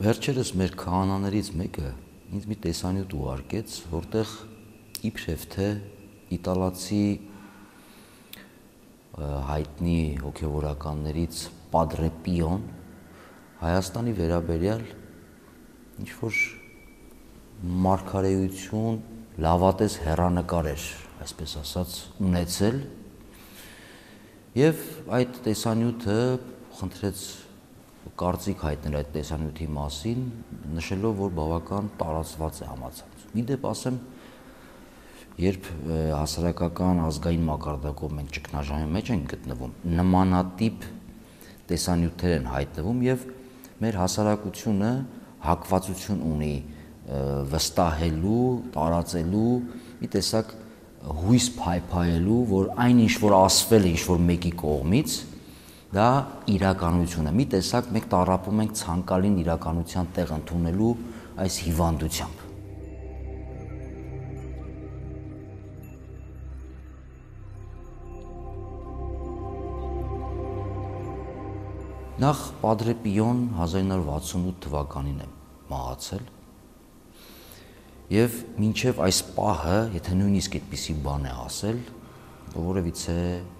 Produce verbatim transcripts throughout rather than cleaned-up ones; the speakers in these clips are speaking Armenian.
Վերջերս մեր քահանաներից մեկը ինձ մի տեսանյութ ուղարկեց, որտեղ իբրև թե իտալացի հայտնի հոգևորականներից Падրե Պիոն Հայաստանի վերաբերյալ ինչ-որ մարգարեություն, լավատես հեռանկար էր, այսպես ասած, ունեցել եւ այդ տեսանյութը խնդրեց կարծիք հայտնել այդ տեսանյութի մասին, նշելով, որ բավական տարածված է համացանցում։ Մի դեպ ասեմ, երբ հասարակական ազգային մակարդակով մենք ճգնաժամի մեջ ենք գտնվում, նմանատիպ տեսանյութեր են հայտնվում եւ մեր հասարակությունը հակվածություն ունի վստահելու, տարածելու, մի տեսակ հույս փայփայելու, որ այն ինչ որ ասվել է ինչ որ մեկի կողմից, դա իրականություն է։ Մի տեսակ մենք տառապում ենք ցանկալին իրականության տեղ ընդունելու այս հիվանդությամբ։ Նախ Падրե Պիոն հազար ինը հարյուր վաթսունութ թվականին է մահացել եւ մինչեւ այս պահը, եթե նույնիսկ այդպիսի բան է ասել, որևիցե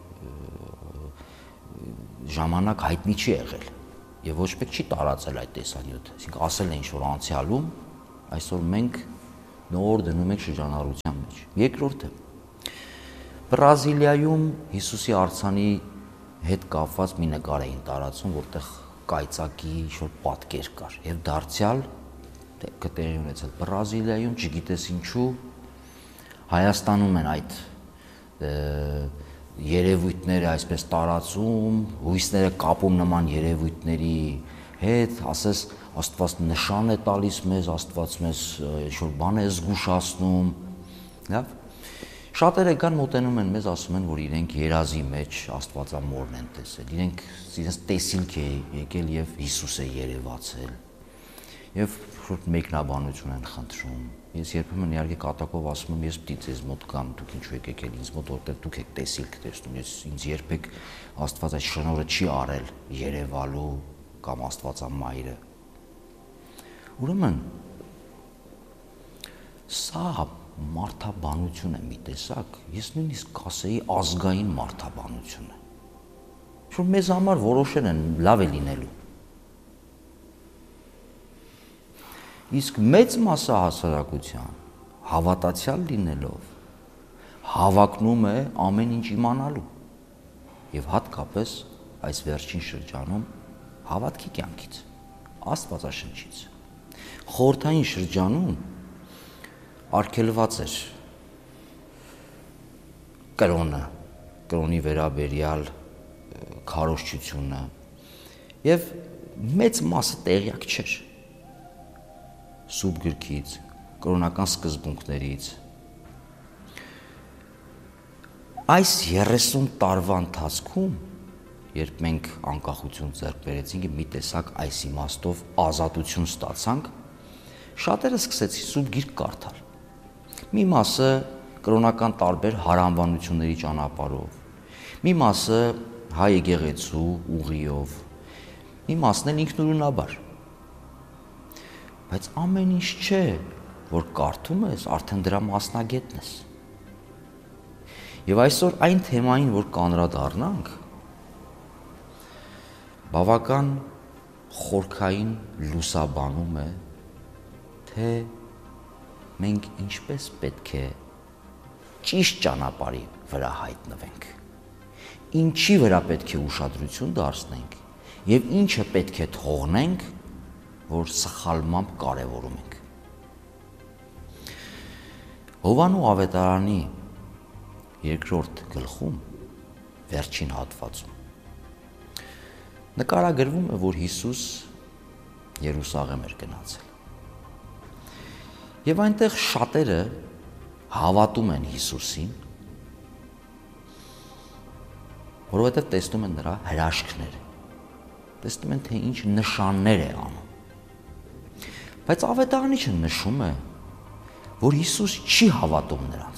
ժամանակ հայտնի չի եղել եւ ոչ մեկ չի տարածել այդ տեսանյութը, այսինքն ասել է ինչ-որ անցյալում, այսօր մենք նոր դնում ենք շրջանառության մեջ։ Երկրորդը Բրազիլիայում Հիսուսի արձանի հետ կապված մի նկար էին տարածում, որտեղ կայծակի ինչ-որ պատկեր կար եւ դարձյալ տեղի ունեցել Բրազիլիայում, չգիտես ինչու, Հայաստանում են այդ երևույթները այսպես տարածում, հույսները կապում նման երևույթների հետ, ասես Աստված նշան է տալիս մեզ, Աստված մեզ ինչ-որ բան է զգուշացնում, լավ։ Շատերը կան մոտենում են մեզ, ասում են, որ իրենք երազի մեջ Աստվածամորն են տեսել, իրենք իրենց տեսիլք է եկել եւ Հիսուս է երևացել, եւ շուտ մեկնաբանություն են խնդրում։ Ես երբեմն իհարկե կատակով ասում եմ, ես պիտի ձեզ մոտ գամ, դուք ինչու եք եկել ինձ մոտ, որտեղ դուք եք տեսիլք տեսնում, ես ինձ երբեք Աստված այդ շնորհը չի արել երևալու կամ Աստվածամայրը։ Ուրեմն սա մարդաբանություն է մի տեսակ, ես նույնիսկ կասեի ազգային մարդաբանություն է, որ մեզ համար որոշել են լավ է լինելու։ Իսկ մեծ մասը հասարակության հավատացյալ լինելով հավակնում է ամեն ինչ իմանալու եւ հատկապես այս վերջին շրջանում հավատքի կյանքից, Աստվածաշնչից։ Խորհրդային շրջանում արգելված էր կրոնը, կրոնի վերաբերյալ քարոզչությունը եւ մեծ մասը տեղյակ չէր Սուրբ գրքից, կրոնական սկզբունքներից։ Այս երեսուն տարվա ընթացքում, երբ մենք անկախություն ձեռք բերեցինք, մի տեսակ այս իմաստով ազատություն ստացանք, շատերը սկսեցին Սուրբ գիրք կարդալ։ Մի մասը կրոնական տարբեր հարանվանությունների ճանապարհով, մի մասը հայ եկեղեցու ուղիով, մի մասն էլ ինքնուրույնաբար։ Բայց ամեն ինչ չէ, որ կարդում ես, արդեն դրա մասնագետն ես։ Եվ այսօր այն թեմային, որ կանրադառնանք, բավական խորքային լուսաբանում է, թե մենք ինչպես պետք է ճիշտ ճանապարհի վրա հայտնվենք, ինչի վրա պետք է ուշադրություն դարձնենք եւ ինչը պետք է թողնենք, որ սխալմամբ կարևորում ենք։ Հովանու ավետարանի երկրորդ գլխում, վերջին հատվածում, նկարագրվում է, որ Հիսուս Երուսաղեմ էր գնացել։ Եվ այնտեղ շատերը հավատում են Հիսուսին, որովհետև տեսնում են նրա հրաշքները, տեսնում են, թե ինչ նշաններ է անում։ Բայց ավետարանիչը նշում է, որ Հիսուս չի հավատում նրանց,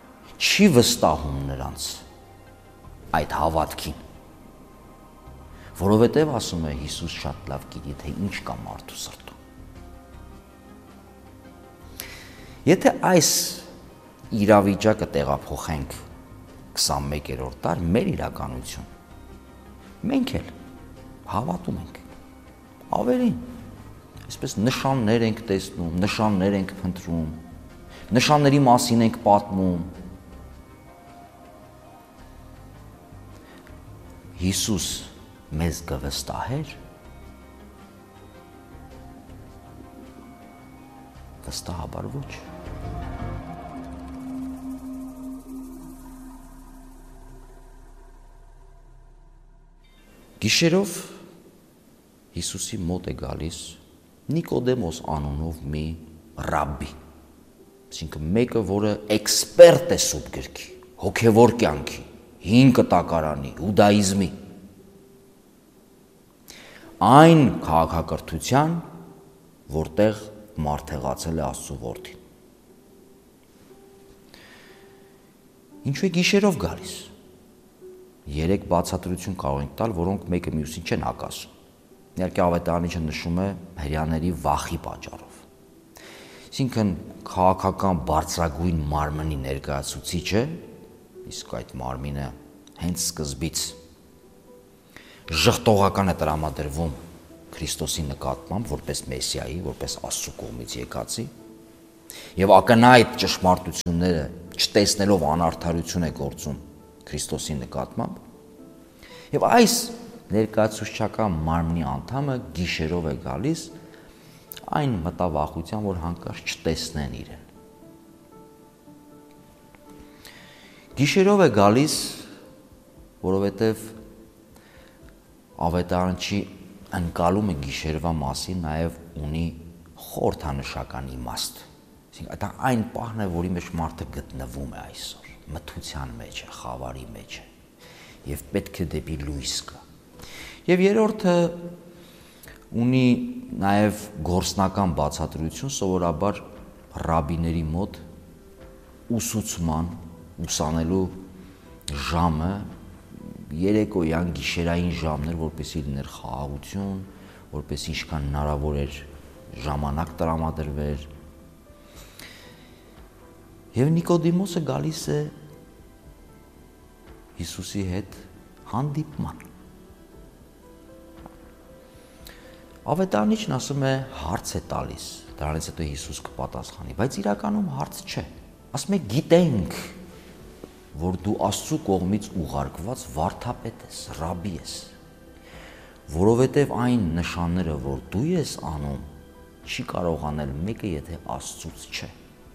չի վստահում նրանց այդ հավատքին, Որովհետև ասում է Հիսուս շատ լավ գիտի, թե ինչ կա մարդու սրտում։ Եթե այս իրավիճակը տեղափոխենք քսանմեկերորդ դար, մեր իրականություն, մենք էլ հավատում ենք, ավելին, այսպես նշաններ ենք տեսնում, նշաններ ենք փնտրում, նշանների մասին ենք պատմում։ Հիսուս մեզ կվստահեր, վստահաբար ոչ։ Գիշերով Հիսուսի մոտ է գալիս Նիկոդեմոս անունով մի ռաբբի, այսինքն մեկը, որը էքսպերտ է սուրբ գրքի, հոգևոր կյանքի, հին կտակարանի, հուդայիզմի, այն քաղաքակրթության, որտեղ մարդեղացել է Աստծո որդին։ Ինչու է գիշերով գալիս։ Երեք բացատրություն կարող ենք տալ, որոնք մեկը մյուսին չեն հակասում։ Իհարկե ավետարանիչը նշում է հրեաների վախի պատճառով։ Այսինքն քաղաքական բարձրագույն մարմնի ներկայացուցիչը, իսկ այդ մարմինը հենց սկզբից ժխտողական է տրամադրվում Քրիստոսի նկատմամբ, որպես Մեսիայի, որպես Աստծո կողմից եկածի, եւ ակնհայտ ճշմարտությունները չտեսնելով անարդարություն է գործում Քրիստոսի նկատմամբ։ Եվ այս ներկայացուցչական մարմնի անդամը գիշերով է գալիս այն մտավախության, որ հանկարծ չտեսնեն իրեն։ Գիշերով է գալիս, որովհետև ավետարանչի ընկալումը գիշերվա մասին նաև ունի խորհրդանշական իմաստ։ Այսինքն դա այն պահն է, որի մեջ մարդը գտնվում է այսօր, մթության մեջ է, խավարի մեջ է, եւ պետք է դեպի լույս գա։ Եվ երրորդը ունի նաև գործնական բացատրություն, սովորաբար ռաբիների մոտ ուսուցման, ուսանելու ժամը երեկոյան գիշերային ժամներ, որպեսզի լիներ խաղաղություն, որպեսզի ինչքան հնարավոր էր ժամանակ տրամադրվեր։ Եվ Նիկոդիմոսը գալիս է Հիսուսի հետ հանդիպման։ Ավետարանիչն ասում է հարց է տալիս, դրանից հետո Հիսուս կպատասխանի, բայց իրականում հարց չէ։ Ասում է գիտենք, որ դու Աստծո կողմից ուղարկված վարդապետ ես, ռաբի ես, որովհետև այն նշանները, որ դու ես անում, չի կարող անել մեկը, եթե Աստծուց չէ։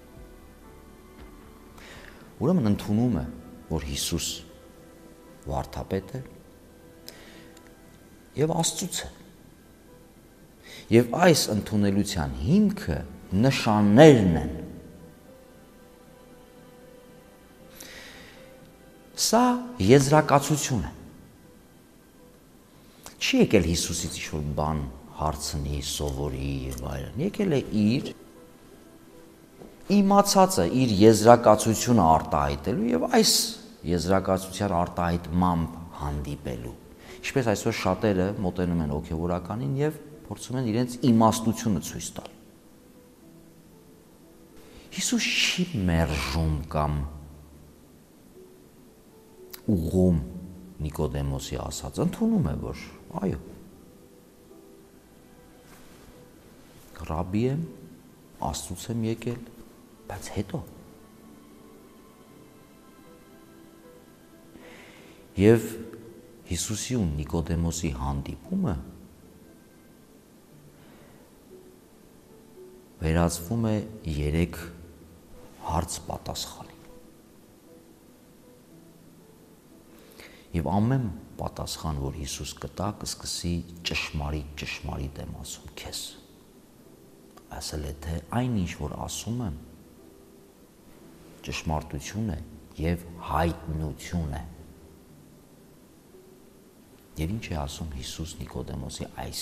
Ուրեմն ընդունում է, որ Հիսուս վարդապետ է եւ Աստծուց է։ Եվ այս ընդունելության հիմքը նշաններն են։ Սա եզրակացություն է։ Չի եկել Հիսուսից ինչ-որ բան հարցնի, սովորի եւ այլն։ Եկել է իր իմացածը, իր եզրակացությունը արտահայտելու եւ այս եզրակացության արտահայտմամբ հանդիպելու։ Ինչպես այսօր շատերը մոտենում են հոգեվորականին եւ փորձում են իրենց իմաստությունը ցույց տալ։ Հիսուս չի մերժում կամ ուղղում Նիկոդեմոսի ասած, ընդունում է, որ այո, ռաբի եմ, Աստծուց եմ եկել, բայց հետո։ Եվ Հիսուսի ու Նիկոդեմոսի հանդիպումը վերածվում է երեք հարց պատասխանի։ Եվ ամեն պատասխան, որ Հիսուս կտա, կսկսի ճշմարիտ, ճշմարիտ եմ ասում քեզ։ Ասել է, թե այն ինչ, որ ասում եմ, ճշմարտություն է եւ հայտնություն է։ Եվ ինչ է ասում Հիսուս Նիկոդեմոսի այս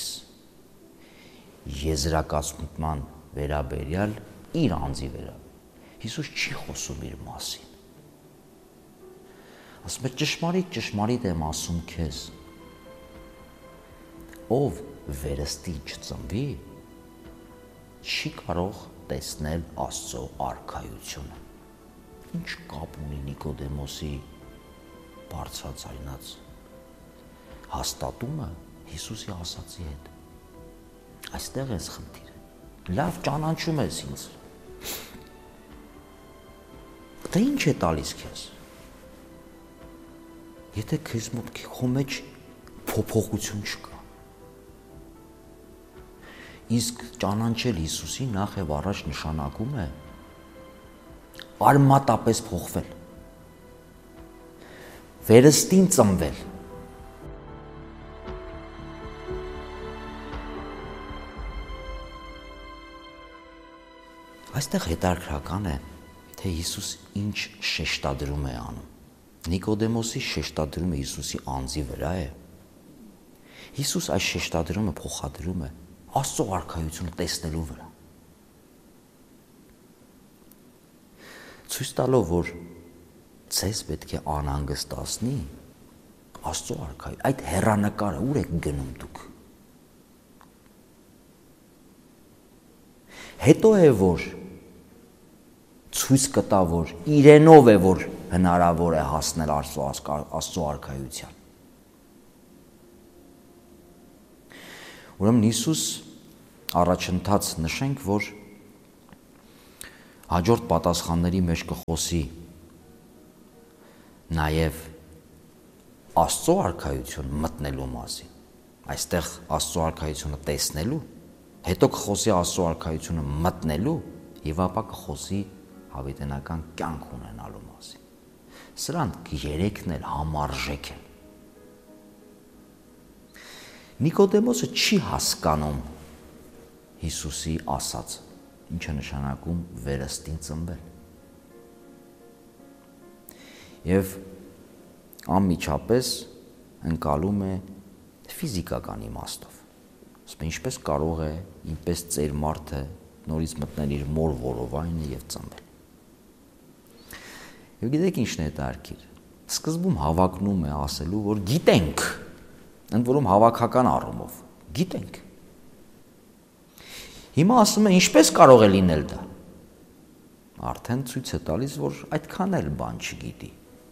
եզրակացման վերաբերյալ իր անձի վերաբերյալ։ Հիսուս չի խոսում իր մասին։ Ասում է ճշմարիտ, ճշմարիտ եմ ասում քեզ, ով վերստին չծնվի, չի կարող տեսնել Աստծո արքայությունը։ Ինչ կապ ունի Նիկոդեմոսի բարձրաձայնած հաստատումը Հիսուսի ասացի հետ։ Այստեղ ես խնդիրը։ Լավ ճանաչում ես ինձ։ Դա ինչ է տալիս քեզ։ Եթե քեզ մոտ քո մեջ փոփոխություն չկա։ Իսկ ճանաչել Հիսուսին նախ եւ առաջ նշանակում է արմատապես փոխվել։ Վերստին ծնվել։ Այստեղ հետաքրքրական է, թե Հիսուս ինչ շեշտադրում է անում։ Նիկոդեմոսի շեշտադրումը Հիսուսի անձի վրա է։ Հիսուս այս շեշտադրումը փոխադրում է Աստծո արքայությունը տեսնելու վրա։ Ցույց տալով, որ ցես պետք է անհանգստացնի Աստծո արքայ, այդ հեռանկարը ուր եք գնում դուք։ Հետո է որ ցույց կտա, որ իրենով է, որ հնարավոր է հասնել Աստծո արքայության։ Ուրեմն Հիսուս առաջընթաց նշենք, որ հաջորդ պատասխանների մեջ կխոսի նաև Աստծո արքայություն մտնելու մասին, այստեղ Աստծո արքայությունը տեսնելու, հետո կխոսի Աստծո արքայությունը մտնելու եւ ապա կխոսի հավիտենական կյանք ունենալու մասին։ Սրանք երեքն էլ համարժեք են։ Նիկոդեմոսը չի հասկանում Հիսուսի ասածը, ինչը նշանակում վերստին ծնվել։ Եվ անմիջապես ընկալում է ֆիզիկական իմաստով։ Ասում է, ինչպես կարող է ինպես ծեր մարդը նորից մտնել իր մոր որովայնը եւ ծնվել։ Եվ գիտեք ինչն է հետաքրքիր։ Սկզբում հավակնում է ասելու, որ գիտենք, ընդ որում հավաքական առումով, գիտենք։ Հիմա ասում է, ինչպես կարող է լինել դա։ Արդեն ցույց է տալիս, որ այդքան էլ բան չգիտի։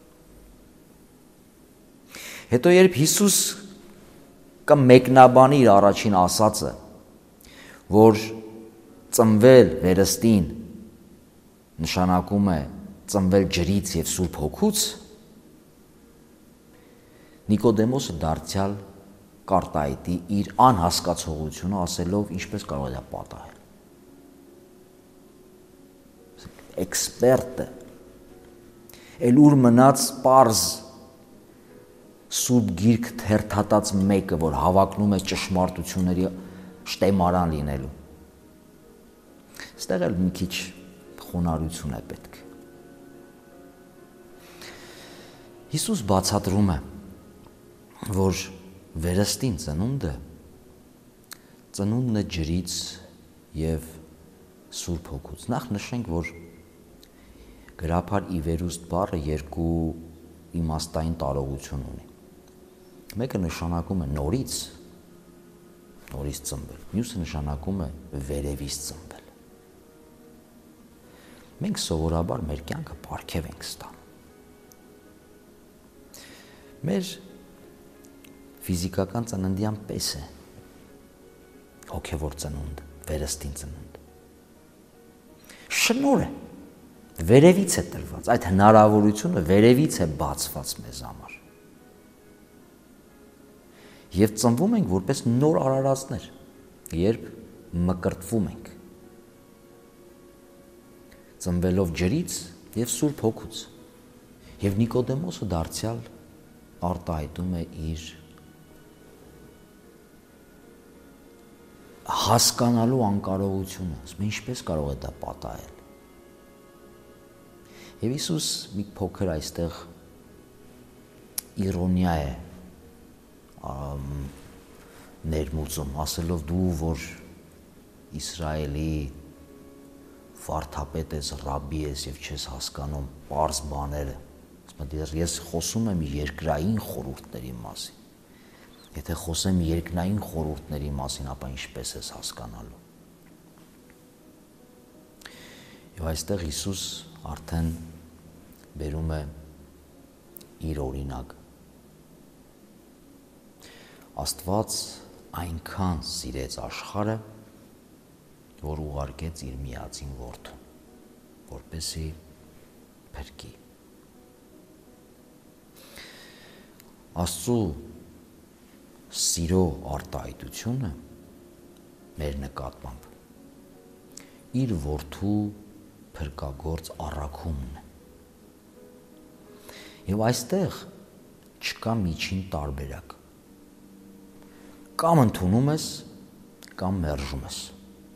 Հետո երբ Հիսուս կմեկնաբանի իր առաջին ասածը, որ ծնվել վերստին նշանակում է ծնվել ջրից եւ Սուրբ Հոգուց, Նիկոդեմոսը դարձյալ կարտահայտի իր անհասկացողությունը ասելով, ինչպես կարող է դա պատահել։ Էքսպերտը, էլ ուր մնաց պարզ Սուրբ Գիրք թերթատած մեկը, որ հավակնում է ճշմարտությունների շտեմարան լինելու։ Ստեղ էլ մի քիչ խոնարհություն է պետք։ Հիսուս բացատրում է, որ վերստին ծնունդը ծնունդն է ջրից եւ Սուրբ Հոգուց։ Նախ նշենք, որ գրաբար ի վերուստ բառը երկու իմաստային տարողություն ունի։ Մեկը նշանակում է նորից, նորից ծնվել, մյուսը նշանակում է վերևից ծնվել։ Մենք սովորաբար մեր կյանքը պարգև ենք ստանում։ Մեր ֆիզիկական ծննդյան պես է հոգևոր ծնունդ, վերստին ծնունդ։ Շնորհ է, վերևից է տրված, այդ հնարավորությունը վերևից է բացված մեզ համար։ Եվ ծնվում ենք որպես նոր արարածներ, երբ մկրտվում ենք, ծնվելով ջրից եւ Սուրբ Հոգուց։ Եվ Նիկոդեմոսը դարձյալ արտահայտում է իր հասկանալու անկարողությունը, ասում է, ինչպես կարող է դա պատահել։ Եվ Հիսուս մի փոքր այստեղ իրոնիա է ներմուծում, ասելով դու, որ Իսրայելի վարդապետ ես, ռաբբի ես եւ չես հասկանում պարզ բաները։ Ասում եմ, ես խոսում եմ երկրային խորհուրդների մասին։ Եթե խոսեմ երկնային խորհուրդների մասին, ապա ինչպես ես հասկանալու։ Եվ այստեղ Հիսուս արդեն բերում է իր օրինակ։ Աստված այնքան սիրեց աշխարհը, որ ուղարկեց իր միածին որդուն, որպեսզի փրկի։ Աստծու սիրո արտահայտությունը մեր նկատմամբ իր որդու փրկագործ առաքումն է։ Եվ այստեղ չկա միջին տարբերակ։ Կամ ընդունում ես, կամ մերժում ես։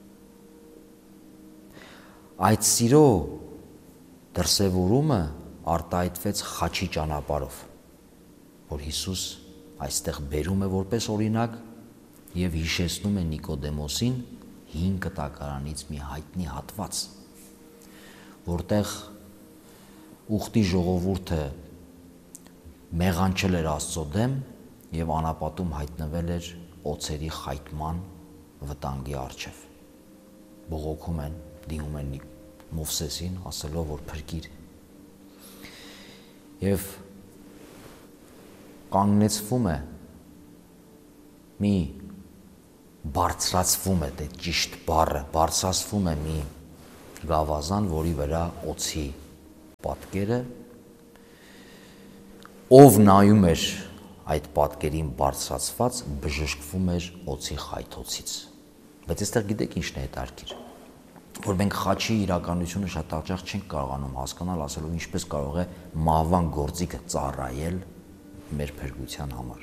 Այդ սիրո դրսևորումը արտահայտվեց խաչի ճանապարհով, որ Հիսուս այստեղ բերում է որպես օրինակ եւ հիշեցնում է Նիկոդեմոսին հին կտակարանից մի հայտնի հատված, որտեղ ուխտի ժողովուրդը մեղանչել էր Աստծո դեմ եւ անապատում հայտնվել էր օձերի խայտման վտանգի առջև։ Բողոքում են, դիմում են Մովսեսին, ասելով, որ փրկիր։ Եվ կանգնեցվում է մի բարձրացվում է, դե ճիշտ բառը, բարձրացվում է մի գավազան, որի վրա օձի պատկերը, ով նայում էր այդ պատկերին բարձրացված, բժշկվում էր օձի խայթոցից։ Բայց այստեղ գիտեք ինչն է հետաքրքիր, որ մենք խաչի իրականությունը շատ հաճախ չենք կարողանում հասկանալ, ասելով ինչպես կարող է մահվան գործիքը ծառայել մեր փրկության համար։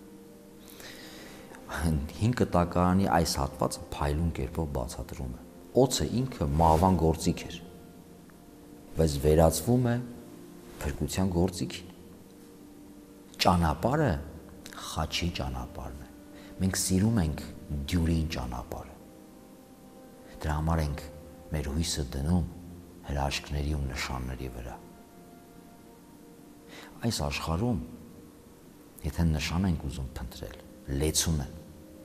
Հին կտակարանի այս հատվածը փայլուն կերպով բացատրում է։ Օձը ինքը մահվան գործիք էր, բայց վերածվում է փրկության գործիքին։ Ճանապարհը խաչի ճանապարհն է։ Մենք սիրում ենք դյուրին ճանապարհը։ Դրա համար ենք մեր հույսը դնում հրաշքների ու նշանների վրա։ Այս աշխարհում, եթե նշան ենք ուզում փնտրել, լեցուն են։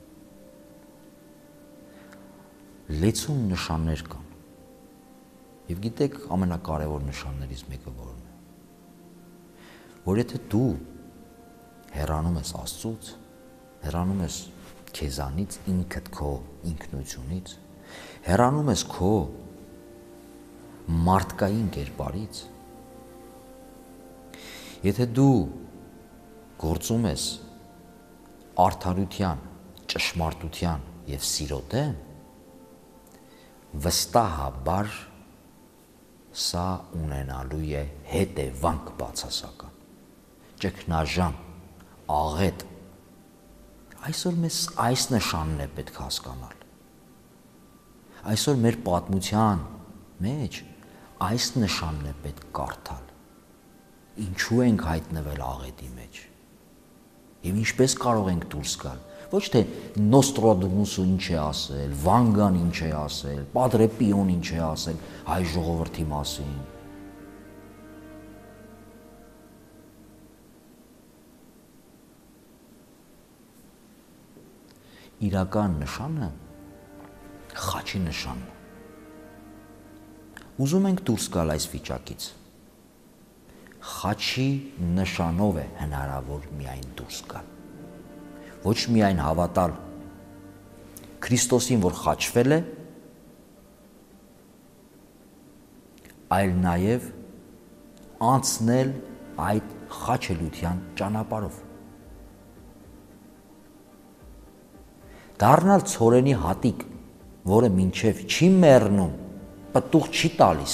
Լեցուն նշաններ կան։ Եվ գիտեք, ամենակարևոր նշաններից մեկը որն է։ Որ եթե դու հեռանում ես Աստծուց, հեռանում ես քեզանից, ինքդ քո ինքնությունից, հեռանում ես քո մարդկային կերպարից, եթե դու գործում ես արդարության, ճշմարտության և սիրո դեմ, վստահաբար սա ունենալու է հետևանք բացասական, ճգնաժամ, աղետ։ Այսօր մեզ այս նշանն է պետք հասկանալ։ Այսօր մեր պատմության մեջ այս նշանն է պետք կարդալ։ Ինչու ենք հայտնվել աղետի մեջ։ Եվ ինչպես կարող ենք դուրս գալ։ Ոչ թե Նոստրադամուսը ինչ է ասել, Վանգան ինչ է ասել, Պատրե Պիոն ինչ է ասել հայ ժողովրդի մասին։ Իրական նշանը խաչի նշանն է։ Ուզում ենք դուրս գալ այս վիճակից։ Խաչի նշանով է հնարավոր միայն դուրս գալ։ Ոչ միայն հավատալ Քրիստոսին, որ խաչվել է, այլ նաև անցնել այդ խաչելության ճանապարհով։ Դառնալ ցորենի հատիկ, որը մինչև չի մեռնում, պտուղ չի տալիս։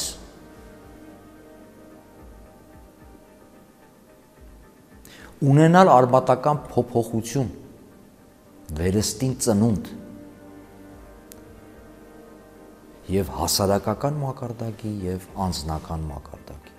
Ունենալ արմատական փոփոխություն, վերստին ծնունդ եւ հասարակական մակարդակի եւ անձնական մակարդակի։